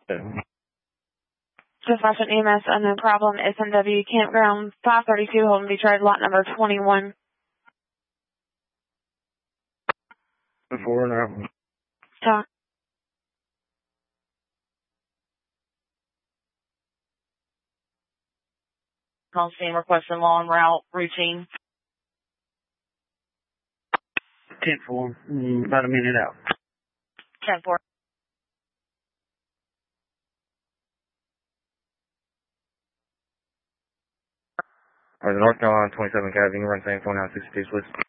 Dispatch an EMS, unknown problem, SMW Campground 532, Holden Beach Road, lot number 21. 4 now. Talk. Call scene requesting law en route routine. 10-4, about a minute out. 10-4. North Carolina 27 Cav, you can run same 4962, please.